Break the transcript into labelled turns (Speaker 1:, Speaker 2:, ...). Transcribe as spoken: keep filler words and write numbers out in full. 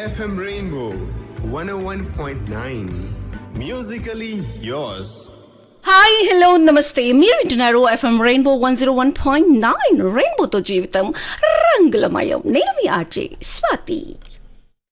Speaker 1: F M Rainbow one oh one point nine. Musically yours.
Speaker 2: Hi hello నమస్తే మీరు వింటున్నారు FM rainbow one zero one point nine రెయిన్బోతో జీవితం రంగులమయం. నేను మీ ఆర్జే స్వాతి.